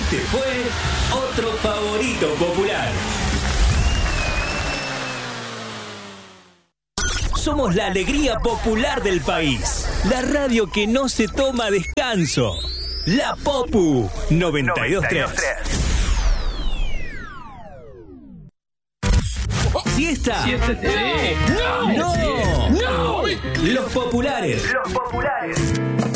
Este fue otro favorito popular. Somos la alegría popular del país. La radio que no se toma descanso. La Popu 92.3. ¿Siesta? ¿Siesta TV? ¡No! ¡No! Los populares. Los populares.